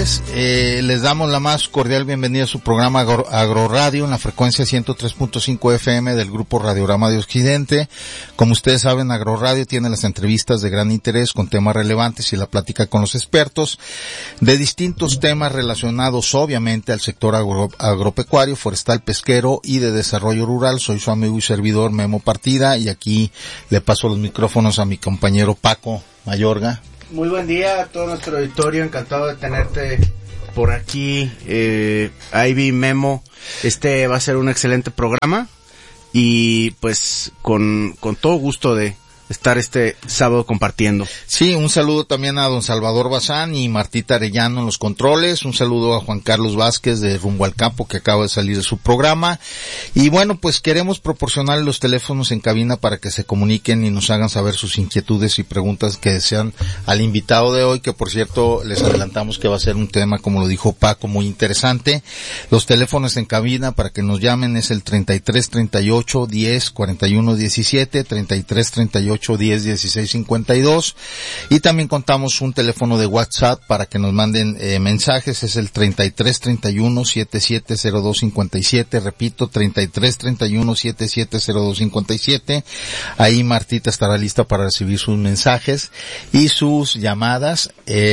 tardes. Les damos la más cordial bienvenida a su programa Agroradio en la frecuencia 103.5 FM del Grupo Radiograma de Occidente. Como ustedes saben, Agroradio tiene las entrevistas de gran interés con temas relevantes y la plática con los expertos de distintos temas relacionados obviamente al sector agropecuario, forestal, pesquero y de desarrollo rural. Soy su amigo y servidor Memo Partida y aquí le paso los micrófonos a mi compañero Paco Mayorga. Muy buen día a todo nuestro auditorio, encantado de tenerte por aquí, Ivy, Memo. Este va a ser un excelente programa y pues con todo gusto de estar este sábado compartiendo. Sí, un saludo también a don Salvador Bazán y Martita Arellano en los controles, un saludo a Juan Carlos Vázquez de Rumbo al Campo que acaba de salir de su programa y bueno, pues queremos proporcionarles los teléfonos en cabina para que se comuniquen y nos hagan saber sus inquietudes y preguntas que desean al invitado de hoy, que por cierto les adelantamos que va a ser un tema, como lo dijo Paco, muy interesante. Los teléfonos en cabina para que nos llamen es el 33 38 10 41 17, 33 38 10 16 52 y también contamos un teléfono de WhatsApp para que nos manden mensajes, es el 33 31 77 02 57, repito 33 31 77 02 57. Ahí Martita estará lista para recibir sus mensajes y sus llamadas.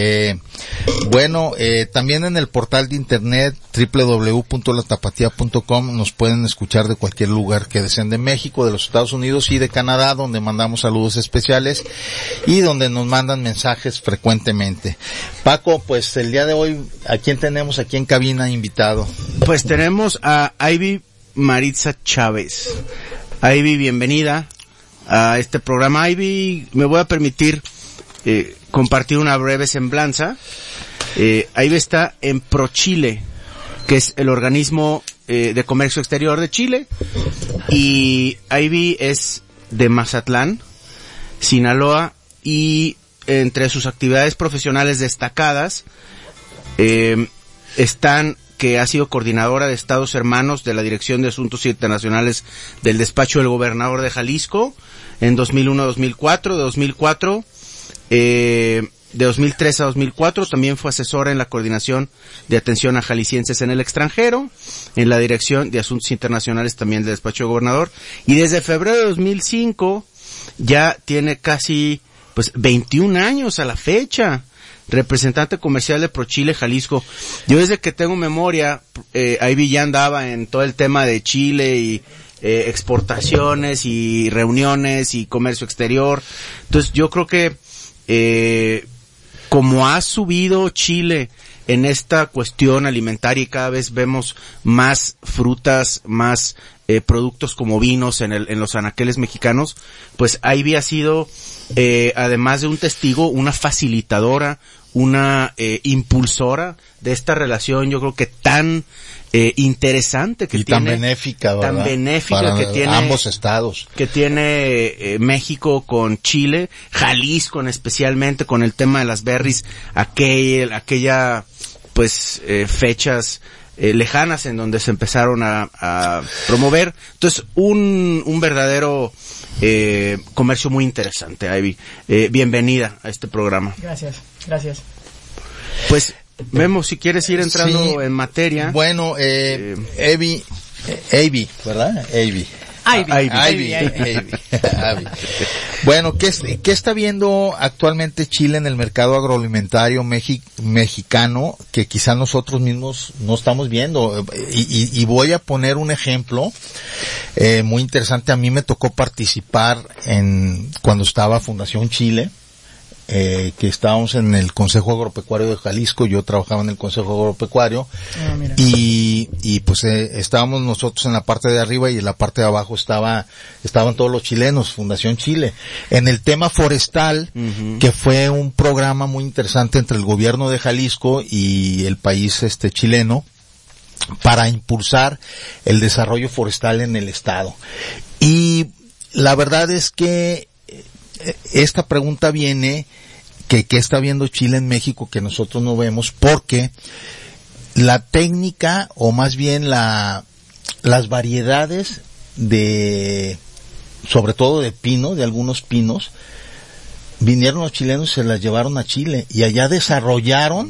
También en el portal de internet www.latapatia.com nos pueden escuchar de cualquier lugar que deseen de México, de los Estados Unidos y de Canadá, donde mandamos saludos especiales y donde nos mandan mensajes frecuentemente. Paco, pues el día de hoy, ¿a quién tenemos aquí en cabina invitado? Pues tenemos a Ivy Maritza Chávez. Ivy, bienvenida a este programa. Ivy, me voy a permitir compartir una breve semblanza. Ivy está en ProChile, que es el organismo de comercio exterior de Chile, y Ivy es de Mazatlán, Sinaloa, y entre sus actividades profesionales destacadas están que ha sido coordinadora de Estados Hermanos de la Dirección de Asuntos Internacionales del Despacho del Gobernador de Jalisco en 2001-2004, de 2003 a 2004 también fue asesora en la coordinación de atención a jaliscienses en el extranjero, en la Dirección de Asuntos Internacionales también del Despacho del Gobernador, y desde febrero de 2005 ya tiene casi 21 años a la fecha, representante comercial de ProChile Jalisco. Yo desde que tengo memoria, Ivy ya andaba en todo el tema de Chile y exportaciones y reuniones y comercio exterior. Entonces yo creo que como ha subido Chile en esta cuestión alimentaria y cada vez vemos más frutas, más productos como vinos en los anaqueles mexicanos, pues Ivy ha sido, además de un testigo, una facilitadora, una impulsora de esta relación, yo creo que tan interesante que y tiene, tan benéfica, ¿verdad? Tan benéfica para que tiene ambos estados, que tiene México con Chile, Jalisco especialmente con el tema de las berries, aquella fechas lejanas en donde se empezaron a promover. Entonces un verdadero comercio muy interesante, Ivy. Bienvenida a este programa. Gracias. Pues Memo, si quieres ir entrando en materia. Bueno, Ivy, ¿verdad? Ivy. Bueno, ¿qué está viendo actualmente Chile en el mercado agroalimentario mexicano que quizá nosotros mismos no estamos viendo? Y voy a poner un ejemplo muy interesante. A mí me tocó participar cuando estaba Fundación Chile, que estábamos en el Consejo Agropecuario de Jalisco. Yo trabajaba en el Consejo Agropecuario y pues estábamos nosotros en la parte de arriba y en la parte de abajo estaban todos los chilenos, Fundación Chile, en el tema forestal, que fue un programa muy interesante entre el gobierno de Jalisco y el país chileno para impulsar el desarrollo forestal en el estado. Y la verdad es que esta pregunta viene que ¿qué está viendo Chile en México que nosotros no vemos? Porque la técnica, o más bien las variedades sobre todo de pino, de algunos pinos, vinieron los chilenos y se las llevaron a Chile y allá desarrollaron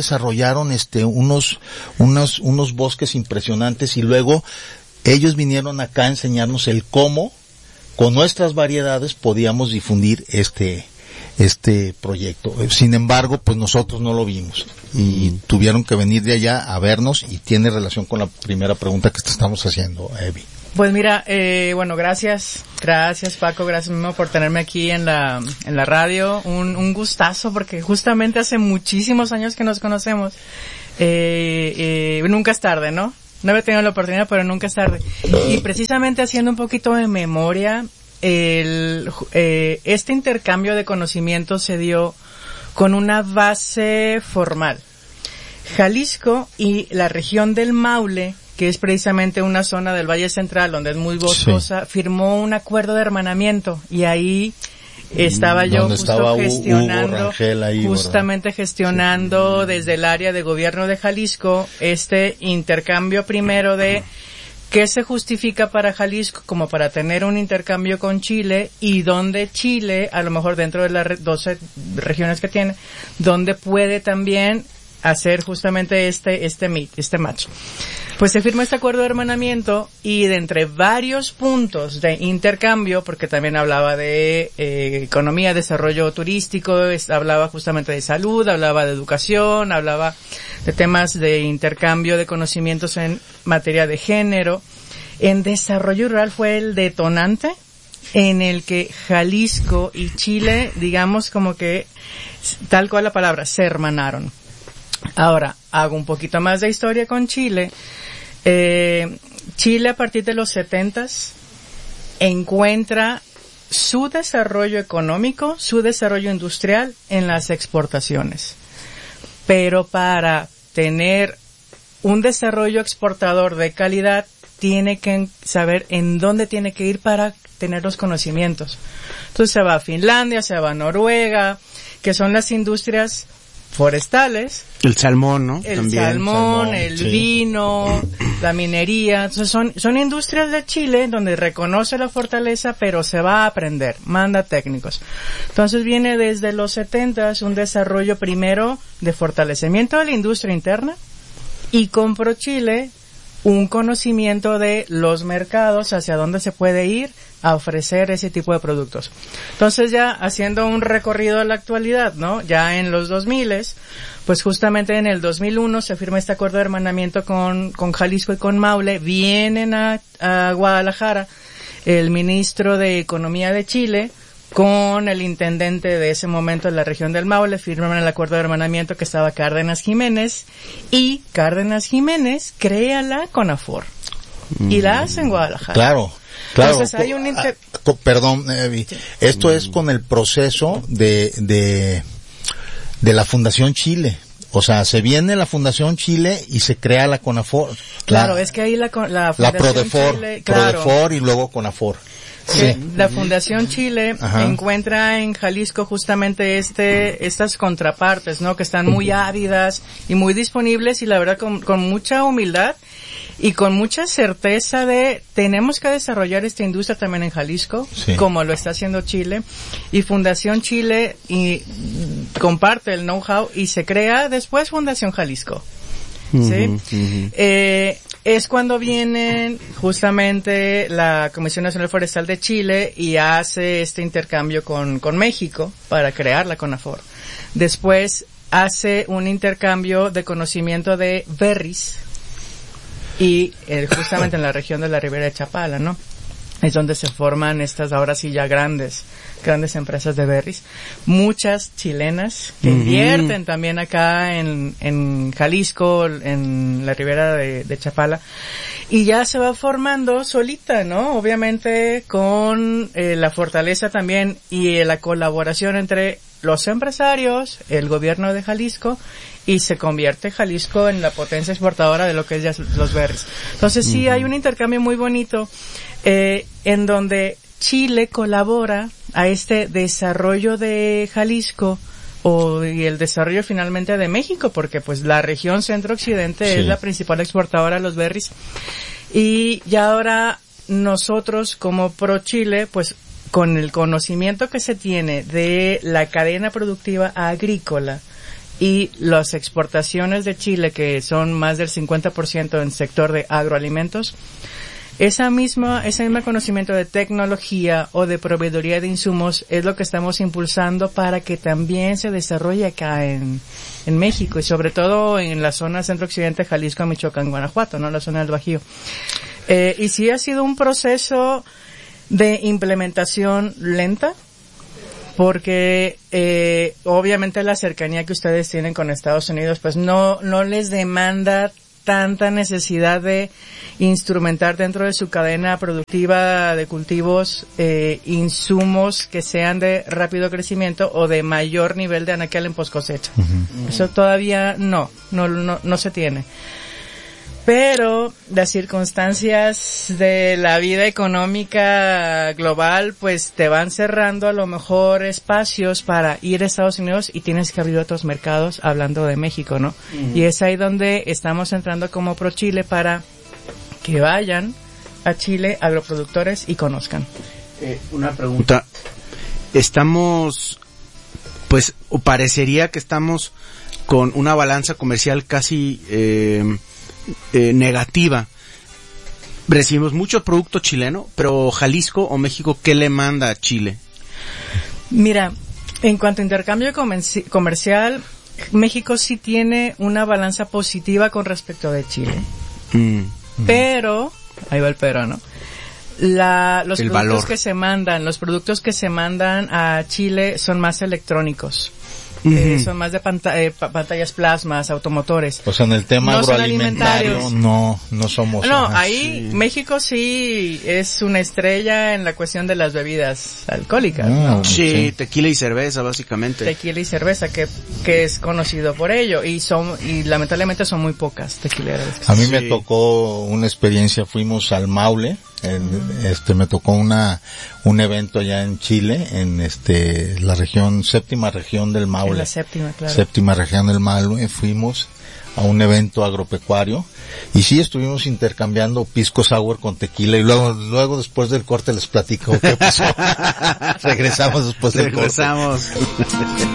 unos bosques impresionantes, y luego ellos vinieron acá a enseñarnos el cómo con nuestras variedades podíamos difundir este proyecto. Sin embargo, pues nosotros no lo vimos y tuvieron que venir de allá a vernos, y tiene relación con la primera pregunta que te estamos haciendo, Evi. Pues mira, bueno, gracias Paco, gracias mismo por tenerme aquí en la radio, un gustazo, porque justamente hace muchísimos años que nos conocemos, nunca es tarde, ¿no? No había tenido la oportunidad, pero nunca es tarde. Y precisamente haciendo un poquito de memoria, este intercambio de conocimientos se dio con una base formal. Jalisco y la región del Maule, que es precisamente una zona del Valle Central donde es muy boscosa, firmó un acuerdo de hermanamiento, y ahí estaba yo justo gestionando, gestionando desde el área de gobierno de Jalisco este intercambio primero de qué se justifica para Jalisco como para tener un intercambio con Chile, y donde Chile, a lo mejor dentro de las 12 regiones que tiene, donde puede también hacer justamente este match. Pues se firmó este acuerdo de hermanamiento, y de entre varios puntos de intercambio, porque también hablaba de economía, desarrollo turístico, hablaba justamente de salud, hablaba de educación, hablaba de temas de intercambio de conocimientos en materia de género. En desarrollo rural fue el detonante en el que Jalisco y Chile, digamos como que, tal cual la palabra, se hermanaron. Ahora, hago un poquito más de historia con Chile. Chile, a partir de los 70s, encuentra su desarrollo económico, su desarrollo industrial en las exportaciones. Pero para tener un desarrollo exportador de calidad, tiene que saber en dónde tiene que ir para tener los conocimientos. Entonces se va a Finlandia, se va a Noruega, que son las industrias forestales. El salmón, ¿no? El salmón, el vino, la minería. Entonces son industrias de Chile donde reconoce la fortaleza, pero se va a aprender, manda técnicos. Entonces viene desde los 70s un desarrollo primero de fortalecimiento de la industria interna, y compró Chile un conocimiento de los mercados, hacia dónde se puede ir a ofrecer ese tipo de productos. Entonces, ya haciendo un recorrido a la actualidad, ¿no? Ya en los 2000s, pues justamente en el 2001 se firma este acuerdo de hermanamiento con Jalisco y con Maule. Vienen a Guadalajara el ministro de Economía de Chile con el intendente de ese momento de la región del Maule, firman el acuerdo de hermanamiento, que estaba Cárdenas Jiménez, y Cárdenas Jiménez crea la CONAFOR y la hace en Guadalajara. Claro. Entonces hay un perdón, Evi. Sí. Esto es con el proceso de la Fundación Chile. O sea, se viene la Fundación Chile y se crea la CONAFOR. Claro, es que ahí la Fundación Prodefor, Chile, claro. Prodefor y luego CONAFOR. Sí. La Fundación Chile encuentra en Jalisco justamente estas contrapartes, ¿no? Que están muy ávidas y muy disponibles, y la verdad con mucha humildad y con mucha certeza de tenemos que desarrollar esta industria también en Jalisco, como lo está haciendo Chile, y Fundación Chile comparte el know-how y se crea después Fundación Jalisco. ¿Sí? Es cuando viene justamente la Comisión Nacional Forestal de Chile y hace este intercambio con México para crear la CONAFOR. Después hace un intercambio de conocimiento de berries, y justamente en la región de la Ribera de Chapala, ¿no? Es donde se forman estas ahora sí ya grandes empresas de berries. Muchas chilenas que invierten también acá en Jalisco, en la Ribera de Chapala. Y ya se va formando solita, ¿no? Obviamente con la fortaleza también y la colaboración entre los empresarios, el gobierno de Jalisco, y se convierte Jalisco en la potencia exportadora de lo que es ya los berries. Entonces sí hay un intercambio muy bonito en donde Chile colabora a este desarrollo de Jalisco y el desarrollo finalmente de México, porque pues la región centro-occidente es la principal exportadora de los berries. Y ya ahora nosotros como Pro Chile pues con el conocimiento que se tiene de la cadena productiva agrícola y las exportaciones de Chile, que son más del 50% en el sector de agroalimentos, ese mismo conocimiento de tecnología o de proveeduría de insumos es lo que estamos impulsando para que también se desarrolle acá en México, y sobre todo en la zona centro-occidente, Jalisco, Michoacán, Guanajuato, ¿no? La zona del Bajío. Y sí ha sido un proceso de implementación lenta, porque obviamente la cercanía que ustedes tienen con Estados Unidos pues no les demanda tanta necesidad de instrumentar dentro de su cadena productiva de cultivos insumos que sean de rápido crecimiento o de mayor nivel de anaquel en post-cosecha. Uh-huh. Eso todavía no se tiene. Pero las circunstancias de la vida económica global pues te van cerrando a lo mejor espacios para ir a Estados Unidos y tienes que abrir otros mercados, hablando de México, ¿no? Uh-huh. Y es ahí donde estamos entrando como ProChile para que vayan a Chile agroproductores y conozcan. Una pregunta. Estamos, pues, o parecería que estamos con una balanza comercial casi negativa. Recibimos mucho producto chileno, pero Jalisco o México, ¿qué le manda a Chile? Mira, en cuanto a intercambio comercial, México sí tiene una balanza positiva con respecto de Chile. Pero, ahí va el pero, ¿no? Los productos que se mandan a Chile son más electrónicos. Son más de pantallas plasmas, automotores. O sea, en el tema agroalimentario no somos. No, ahí sí. México sí es una estrella en la cuestión de las bebidas alcohólicas, ¿no? Sí, tequila y cerveza, básicamente. Tequila y cerveza, que es conocido por ello, y lamentablemente son muy pocas tequileras. A mí me tocó una experiencia, fuimos al Maule, me tocó un evento allá en Chile, en la séptima región del Maule. La séptima, claro. Séptima región del Maule, fuimos a un evento agropecuario y sí estuvimos intercambiando pisco sour con tequila y luego después del corte les platico qué pasó. Regresamos después del corte.